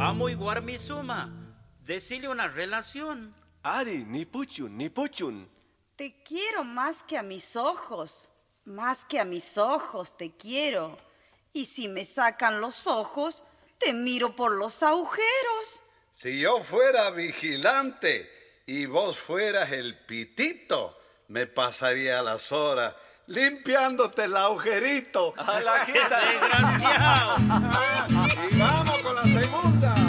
amo y Guarmizuma. Decile una relación. Ari, ni puchun. Te quiero más que a mis ojos. Más que a mis ojos te quiero. Y si me sacan los ojos, te miro por los agujeros. Si yo fuera vigilante y vos fueras el pitito, me pasaría las horas limpiándote el agujerito. A la quita. ¡Desgraciado! Y vamos con la segunda.